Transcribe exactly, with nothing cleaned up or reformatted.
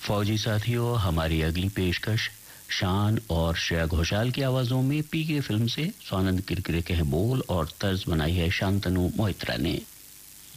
फौजी साथियों, हमारी अगली पेशकश शान और श्रेया घोषाल की आवाजों में पीके फिल्म से स्वानंद किरकिरे के हैं बोल और तर्ज बनाई है शांतनु मोहित्रा ने।